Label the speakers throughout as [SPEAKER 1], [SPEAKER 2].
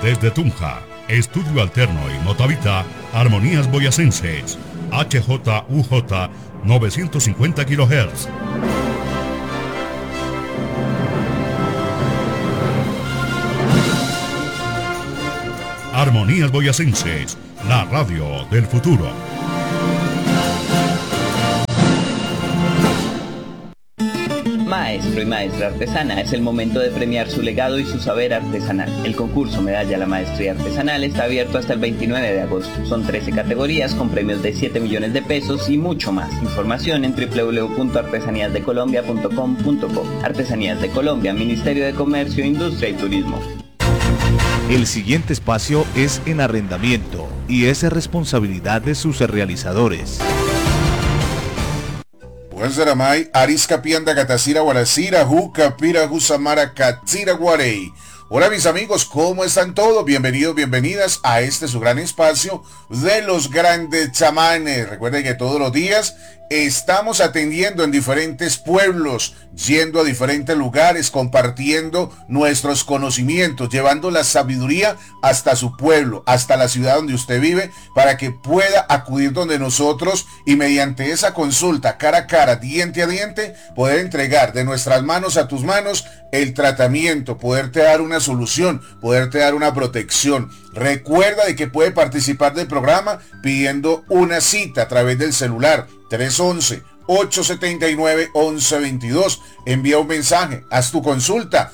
[SPEAKER 1] Desde Tunja, Estudio Alterno y Motavita, Armonías Boyacenses, HJUJ 950 kHz. Armonías Boyacenses, la radio del futuro.
[SPEAKER 2] Maestro y maestra artesana, es el momento de premiar su legado y su saber artesanal. El concurso Medalla a la Maestría Artesanal está abierto hasta el 29 de agosto. Son 13 categorías con premios de 7 millones de pesos y mucho más. Información en www.artesaníasdecolombia.com.co. Artesanías de Colombia, Ministerio de Comercio, Industria y Turismo.
[SPEAKER 3] El siguiente espacio es en arrendamiento y es responsabilidad de sus realizadores.
[SPEAKER 4] Buenzaramay, Arisca Pianda Gatacira Guaracira, Juca Pira Gusamara Katsira Guarey. Hola mis amigos, ¿cómo están todos? Bienvenidos, bienvenidas a este su gran espacio de los grandes chamanes. Recuerden que todos los días estamos atendiendo en diferentes pueblos, yendo a diferentes lugares, compartiendo nuestros conocimientos, llevando la sabiduría hasta su pueblo, hasta la ciudad donde usted vive, para que pueda acudir donde nosotros y mediante esa consulta cara a cara, diente a diente, poder entregar de nuestras manos a tus manos el tratamiento, poderte dar una solución, poderte dar una protección. Recuerda de que puede participar del programa pidiendo una cita a través del celular 311-879-1122. Envía un mensaje, haz tu consulta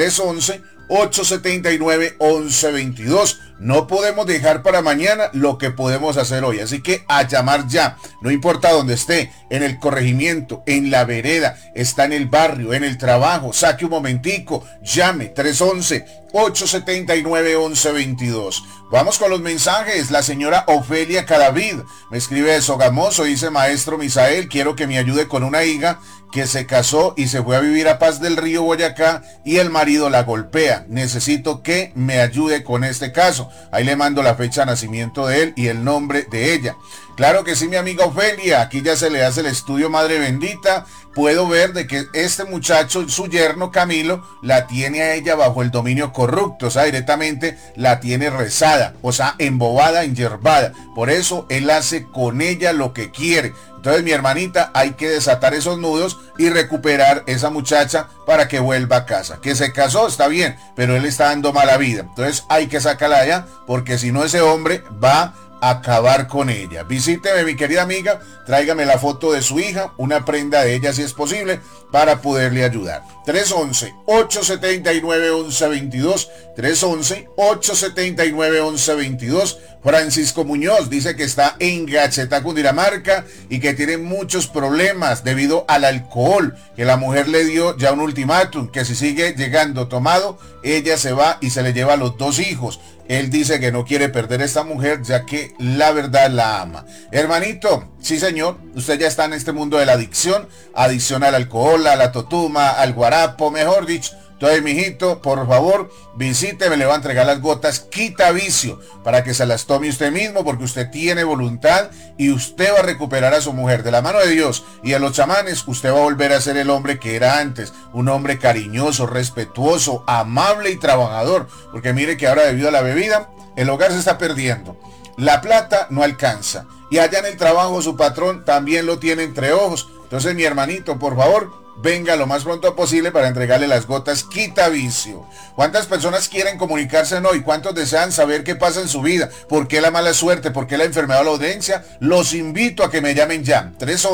[SPEAKER 4] 311-879-1122. No podemos dejar para mañana lo que podemos hacer hoy, así que a llamar ya, no importa dónde esté, en el corregimiento, en la vereda, está en el barrio, en el trabajo, saque un momentico, llame 311-879-1122. Vamos con los mensajes. La señora Ofelia Cadavid me escribe de Sogamoso, dice: maestro Misael, quiero que me ayude con una hija que se casó y se fue a vivir a Paz del Río, Boyacá, y el marido la golpea. Necesito que me ayude con este caso. Ahí le mando la fecha de nacimiento de él y el nombre de ella. Claro que sí, mi amiga Ofelia, aquí ya se le hace el estudio Madre Bendita. Puedo ver de que este muchacho, su yerno Camilo, la tiene a ella bajo el dominio corrupto, o sea, directamente la tiene rezada, o sea, embobada, enyerbada. Por eso él hace con ella lo que quiere. Entonces, mi hermanita, hay que desatar esos nudos y recuperar esa muchacha para que vuelva a casa. Que se casó, está bien, pero él está dando mala vida. Entonces, hay que sacarla allá, porque si no, ese hombre va a acabar con ella. Visíteme, mi querida amiga, tráigame la foto de su hija, una prenda de ella si es posible, para poderle ayudar. 311-879-1122, 311-879-1122. Francisco Muñoz dice que está en Gachetá, Cundinamarca, y que tiene muchos problemas debido al alcohol, que la mujer le dio ya un ultimátum, que si sigue llegando tomado, ella se va y se le lleva a los 2 hijos. Él dice que no quiere perder a esta mujer, ya que la verdad la ama. Hermanito, sí señor, usted ya está en este mundo de la adicción al alcohol, a la totuma, al guarapo, mejor dicho. Entonces, mijito, por favor, visíteme, le va a entregar las gotas Quita Vicio para que se las tome usted mismo, porque usted tiene voluntad y usted va a recuperar a su mujer. De la mano de Dios y a los chamanes, usted va a volver a ser el hombre que era antes, un hombre cariñoso, respetuoso, amable y trabajador, porque mire que ahora, debido a la bebida, el hogar se está perdiendo. La plata no alcanza y allá en el trabajo su patrón también lo tiene entre ojos. Entonces, mi hermanito, por favor, venga lo más pronto posible para entregarle las gotas Quita Vicio. ¿Cuántas personas quieren comunicarse hoy? ¿Cuántos desean saber qué pasa en su vida? ¿Por qué la mala suerte? ¿Por qué la enfermedad o la dolencia? Los invito a que me llamen ya.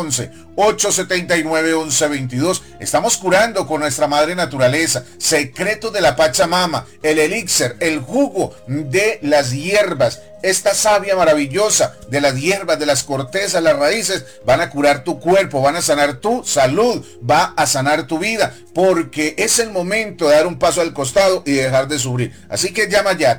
[SPEAKER 4] 311-879-1122. Estamos curando con nuestra madre naturaleza. Secretos de la Pachamama. El elixir, el jugo de las hierbas. Esta savia maravillosa de las hierbas, de las cortezas, las raíces, van a curar tu cuerpo, van a sanar tu salud, va a sanar tu vida, porque es el momento de dar un paso al costado y dejar de sufrir. Así que llama ya,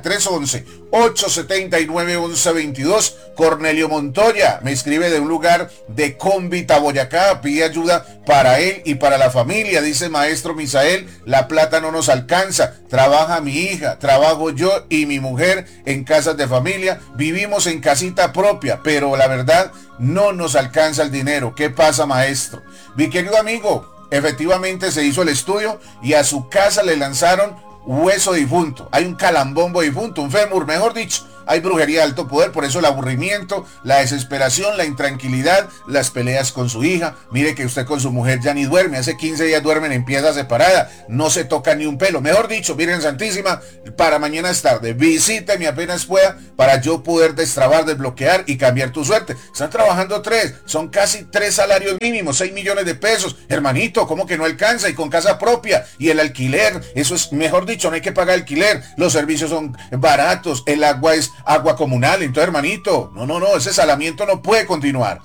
[SPEAKER 4] 311-879-1122. Cornelio Montoya me escribe de un lugar de Cómbita, Boyacá, pide ayuda para él y para la familia. Dice: maestro Misael, la plata no nos alcanza, trabaja mi hija, trabajo yo y mi mujer en casas de familia, vivimos en casita propia, pero la verdad no nos alcanza el dinero. ¿Qué pasa, maestro? Mi querido amigo, efectivamente se hizo el estudio y a su casa le lanzaron hueso difunto, hay un calambombo difunto, un fémur, mejor dicho. Hay brujería de alto poder, por eso el aburrimiento, la desesperación, la intranquilidad, las peleas con su hija. Mire que usted con su mujer ya ni duerme, hace 15 días duermen en pieza separada, no se toca ni un pelo. Mejor dicho, Virgen Santísima, para mañana es tarde, visíteme apenas pueda para yo poder destrabar, desbloquear y cambiar tu suerte. Están trabajando 3, son casi 3 salarios mínimos, 6 millones de pesos. Hermanito, ¿cómo que no alcanza? Y con casa propia y el alquiler, eso es, mejor dicho, no hay que pagar alquiler, los servicios son baratos, el agua es agua comunal. Entonces, hermanito, no, ese salamiento no puede continuar.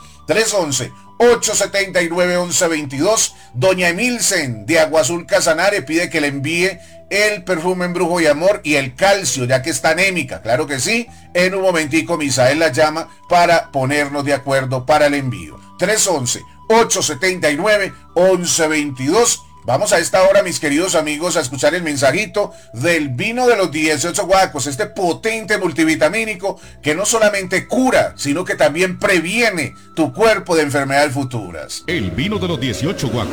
[SPEAKER 4] 311-879-1122. Doña Emilsen de Agua Azul Casanare pide que le envíe el perfume Embrujo y Amor y el calcio, ya que está anémica. Claro que sí. En un momentico Misael la llama para ponernos de acuerdo para el envío. 311-879-1122. Vamos a esta hora, mis queridos amigos, a escuchar el mensajito del vino de los 18 guacos, este potente multivitamínico que no solamente cura, sino que también previene tu cuerpo de enfermedades futuras.
[SPEAKER 1] El vino de los 18 guacos.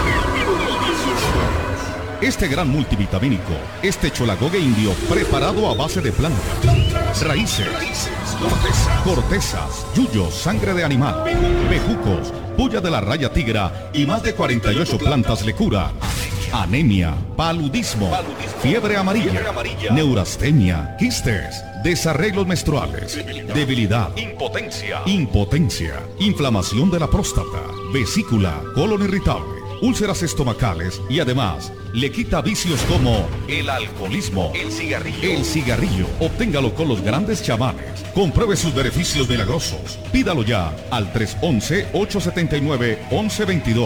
[SPEAKER 1] Este gran multivitamínico, este cholagogue indio preparado a base de plantas, raíces, cortezas, yuyos, sangre de animal, bejucos, puya de la raya tigra y más de 48 plantas le cura. Anemia, paludismo, fiebre amarilla, neurastenia, quistes, desarreglos menstruales, debilidad, impotencia, inflamación de la próstata, vesícula, colon irritable, úlceras estomacales y además le quita vicios como el alcoholismo, el cigarrillo. Obténgalo con los grandes chamanes. Compruebe sus beneficios milagrosos. Pídalo ya al 311-879-1122.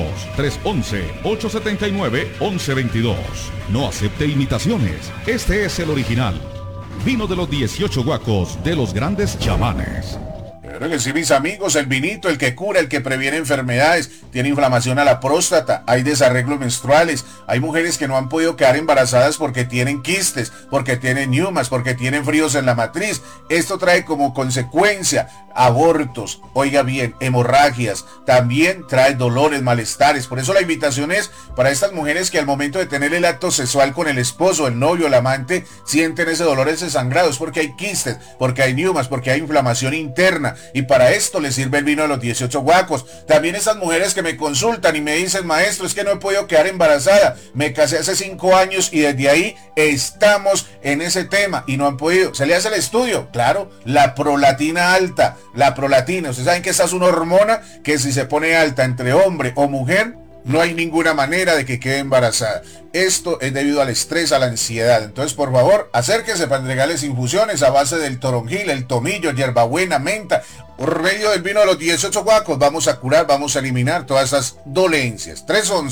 [SPEAKER 1] 311-879-1122. No acepte imitaciones. Este es el original. Vino de los 18 guacos de los grandes chamanes.
[SPEAKER 4] Claro que sí, mis amigos, el vinito, el que cura, el que previene enfermedades, tiene inflamación a la próstata, hay desarreglos menstruales, hay mujeres que no han podido quedar embarazadas porque tienen quistes, porque tienen neumas, porque tienen fríos en la matriz. Esto trae como consecuencia abortos, oiga bien, hemorragias, también trae dolores, malestares. Por eso la invitación es para estas mujeres que al momento de tener el acto sexual con el esposo, el novio, el amante, sienten ese dolor, ese sangrado, es porque hay quistes, porque hay neumas, porque hay inflamación interna. Y para esto les sirve el vino de los 18 guacos. También esas mujeres que me consultan y me dicen, maestro, es que no he podido quedar embarazada, me casé hace 5 años y desde ahí estamos en ese tema y no han podido. ¿Se le hace el estudio? Claro, la prolatina alta, la prolatina. Ustedes saben que esa es una hormona que si se pone alta entre hombre o mujer, no hay ninguna manera de que quede embarazada. Esto es debido al estrés, a la ansiedad. Entonces, por favor, acérquense para entregarles infusiones a base del toronjil, el tomillo, hierbabuena, menta. Por medio del vino de los 18 guacos vamos a curar, vamos a eliminar todas esas dolencias.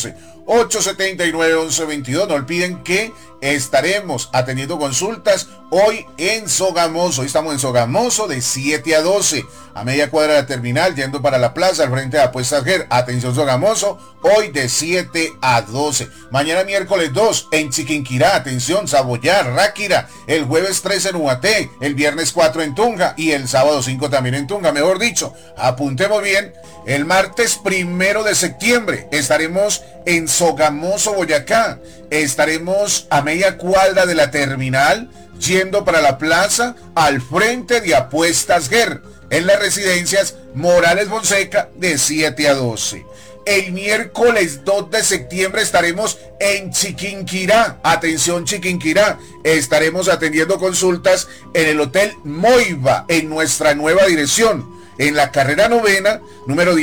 [SPEAKER 4] 311-879-1122. No olviden que estaremos atendiendo consultas hoy en Sogamoso. Hoy estamos en Sogamoso de 7 a 12. A media cuadra de la terminal, yendo para la plaza, al frente de Apuestas Ger. Atención Sogamoso, hoy de 7 a 12. Mañana miércoles 2 en Chiquinquirá, atención, Saboyar, Ráquira. El jueves 3 en Ubaté, el viernes 4 en Tunja y el sábado 5 también en Tunja. Mejor dicho, apuntemos bien, el martes 1 de septiembre estaremos en Sogamoso, Boyacá. Estaremos a media cuadra de la terminal, yendo para la plaza, al frente de Apuestas Ger, en las residencias Morales Fonseca de 7 a 12. El miércoles 2 de septiembre estaremos en Chiquinquirá. Atención Chiquinquirá. Estaremos atendiendo consultas en el Hotel Moiva, en nuestra nueva dirección, en la carrera novena, número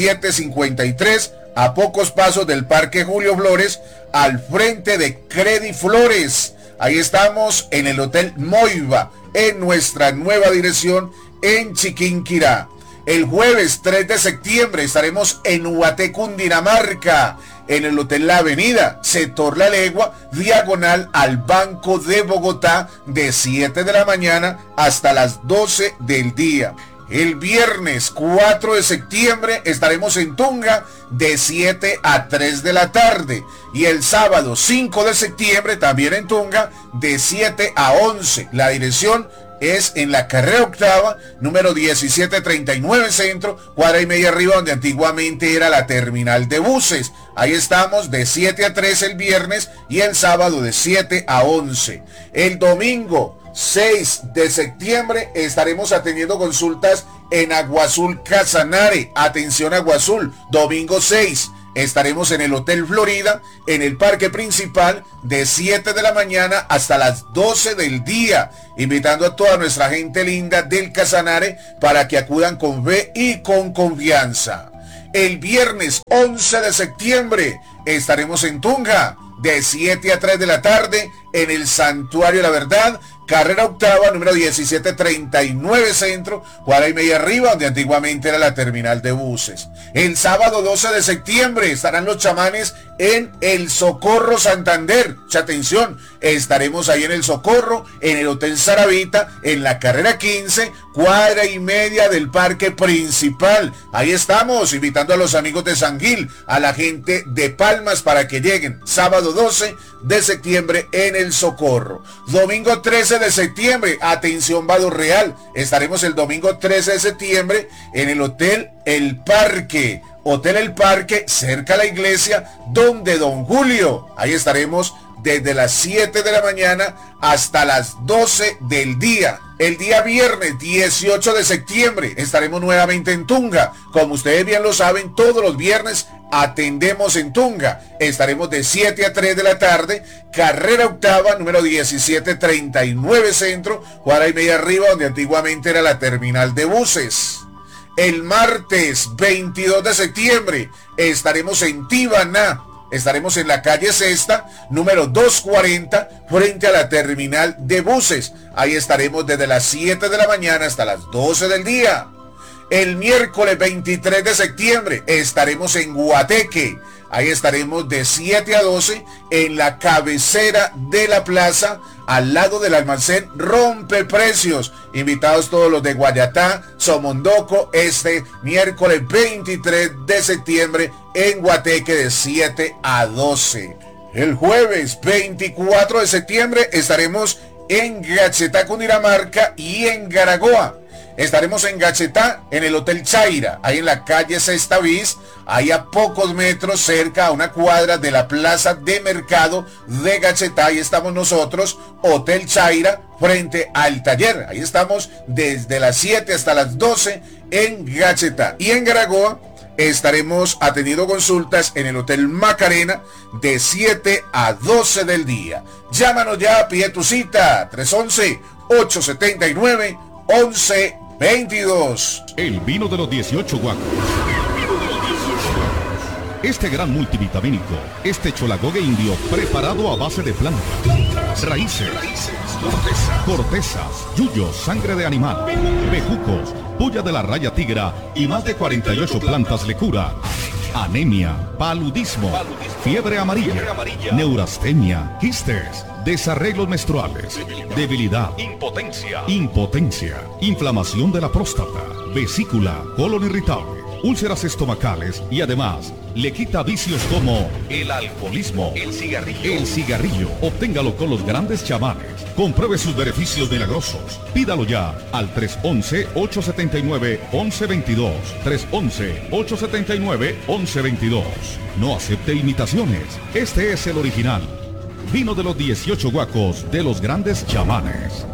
[SPEAKER 4] 1753, a pocos pasos del Parque Julio Flores, al frente de Credit Flores. Ahí estamos en el Hotel Moiva, en nuestra nueva dirección en Chiquinquirá. El jueves 3 de septiembre estaremos en Ubaté, Cundinamarca, en el Hotel La Avenida, sector La Legua, diagonal al Banco de Bogotá, de 7 de la mañana hasta las 12 del día. El viernes 4 de septiembre estaremos en Tunja de 7 a 3 de la tarde. Y el sábado 5 de septiembre también en Tunja de 7 a 11. La dirección es en la carrera octava, número 1739 Centro, cuadra y media arriba, donde antiguamente era la terminal de buses. Ahí estamos de 7 a 3 el viernes y el sábado de 7 a 11. El domingo 6 de septiembre estaremos atendiendo consultas en Agua Azul Casanare. Atención Agua Azul, domingo 6. Estaremos en el Hotel Florida, en el parque principal, de 7 de la mañana hasta las 12 del día, invitando a toda nuestra gente linda del Casanare para que acudan con fe y con confianza. El viernes 11 de septiembre estaremos en Tunja, de 7 a 3 de la tarde, en el Santuario de la Verdad, carrera octava, número 1739 Centro, cuadra y media arriba, donde antiguamente era la terminal de buses. El sábado 12 de septiembre estarán los chamanes en el Socorro Santander. Mucha atención, estaremos ahí en el Socorro, en el Hotel Saravita, en la carrera 15, cuadra y media del parque principal. Ahí estamos, invitando a los amigos de San Gil, a la gente de Palmas para que lleguen. Sábado 12 de septiembre en el Socorro. Domingo 13 de septiembre, atención Vado Real, estaremos el domingo 13 de septiembre en el Hotel El Parque. Hotel El Parque, cerca a la iglesia, donde Don Julio. Ahí estaremos desde las 7 de la mañana hasta las 12 del día. El día viernes 18 de septiembre estaremos nuevamente en Tunja. Como ustedes bien lo saben, todos los viernes atendemos en Tunja. Estaremos de 7 a 3 de la tarde, carrera octava, número 1739 Centro, cuadra y media arriba, donde antiguamente era la terminal de buses. El martes 22 de septiembre estaremos en Tibaná. Estaremos en la calle Sexta, número 240, frente a la terminal de buses. Ahí estaremos desde las 7 de la mañana hasta las 12 del día. El miércoles 23 de septiembre estaremos en Guateque. Ahí estaremos de 7 a 12 en la cabecera de la plaza, al lado del almacén Rompeprecios. Invitados todos los de Guayatá, Somondoco, este miércoles 23 de septiembre en Guateque de 7 a 12. El jueves 24 de septiembre estaremos en Gachetá, Cundinamarca y en Garagoa. Estaremos en Gachetá, en el Hotel Chaira, ahí en la calle Sexta Bis, ahí a pocos metros, cerca a una cuadra de la plaza de mercado de Gachetá. Ahí estamos nosotros, Hotel Chaira, frente al taller. Ahí estamos desde las 7 hasta las 12 en Gachetá. Y en Garagoa estaremos atendiendo consultas en el Hotel Macarena de 7 a 12 del día. Llámanos ya, pide tu cita, 311-879-1122.
[SPEAKER 1] El vino de los 18 guacos. Este gran multivitamínico, este cholagogue indio preparado a base de plantas, raíces, cortezas, yuyos, sangre de animal, bejucos, puya de la raya tigra y más de 48 plantas le cura. Anemia, paludismo, fiebre amarilla, neurastenia, quistes, desarreglos menstruales, debilidad, impotencia, inflamación de la próstata, vesícula, colon irritable, úlceras estomacales y además le quita vicios como el alcoholismo, el cigarrillo. Obténgalo con los grandes chamanes. Compruebe sus beneficios milagrosos. Pídalo ya al 311-879-1122. 311-879-1122. No acepte imitaciones. Este es el original. Vino de los 18 guacos de los grandes chamanes.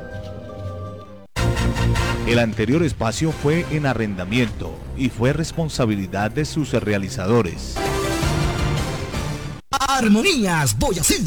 [SPEAKER 3] El anterior espacio fue en arrendamiento y fue responsabilidad de sus realizadores.
[SPEAKER 5] Armonías Boyacil.